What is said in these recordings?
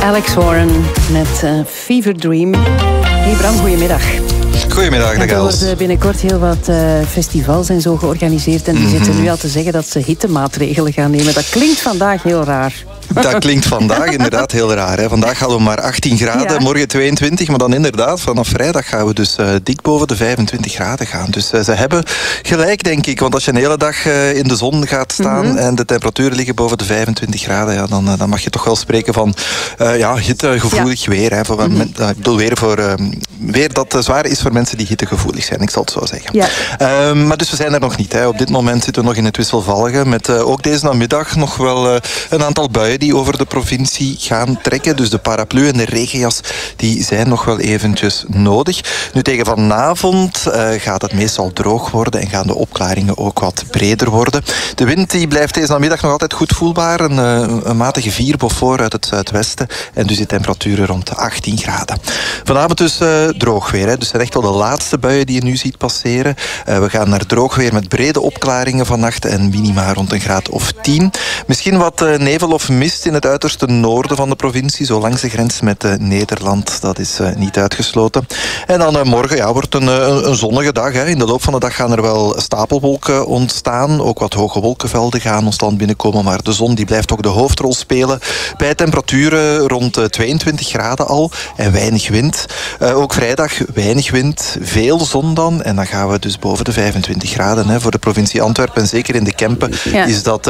Alex Warren met Fever Dream. Hey Bram, goedemiddag. Goedemiddag, dag Els. Er worden binnenkort heel wat festivals en zo georganiseerd. En die zitten nu al te zeggen dat ze hittemaatregelen gaan nemen. Dat klinkt vandaag heel raar. Dat klinkt vandaag inderdaad heel raar. Hè? Vandaag hadden we maar 18 graden, ja. Morgen 22. Maar dan inderdaad, vanaf vrijdag gaan we dus dik boven de 25 graden gaan. Dus ze hebben gelijk, denk ik. Want als je een hele dag in de zon gaat staan en de temperaturen liggen boven de 25 graden, ja, dan mag je toch wel spreken van hittegevoelig weer. Hè? Ik bedoel weer dat zwaar is voor mensen die hittegevoelig zijn. Ik zal het zo zeggen. Ja. Maar dus we zijn er nog niet. Hè. Op dit moment zitten we nog in het wisselvallige. Met ook deze namiddag nog wel een aantal buien die over de provincie gaan trekken. Dus de paraplu en de regenjas die zijn nog wel eventjes nodig. Nu tegen vanavond gaat het meestal droog worden en gaan de opklaringen ook wat breder worden. De wind die blijft deze namiddag nog altijd goed voelbaar. Een matige 4 Beaufort uit het zuidwesten. En dus die temperaturen rond de 18 graden. Vanavond dus droog weer. Hè. Dus het zijn echt wel de laatste buien die je nu ziet passeren. We gaan naar droog weer met brede opklaringen vannacht en minima rond een graad of 10. Misschien wat nevel of mist in het uiterste noorden van de provincie, zo langs de grens met Nederland. Dat is niet uitgesloten. En dan morgen wordt een zonnige dag. Hè. In de loop van de dag gaan er wel stapelwolken ontstaan. Ook wat hoge wolkenvelden gaan ons land binnenkomen. Maar de zon die blijft ook de hoofdrol spelen. Bij temperaturen rond 22 graden al. En weinig wind. Ook vrijdag weinig wind. Veel zon dan. En dan gaan we dus boven de 25 graden. Hè. Voor de provincie Antwerpen en zeker in de Kempen is dat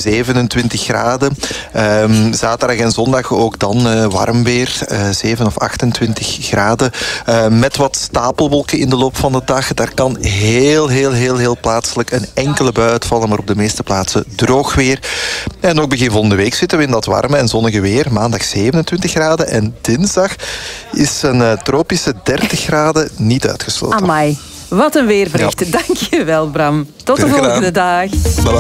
27 graden. Zaterdag en zondag ook dan warm weer. 7 of 28 graden. Met wat stapelwolken in de loop van de dag. Daar kan heel plaatselijk een enkele bui uitvallen. Maar op de meeste plaatsen droog weer. En ook begin volgende week zitten we in dat warme en zonnige weer. Maandag 27 graden. En dinsdag is een tropische 30 graden niet uitgesloten. Amai, wat een weerbericht. Ja. Dank je wel, Bram. Tot de volgende dag. Bye-bye.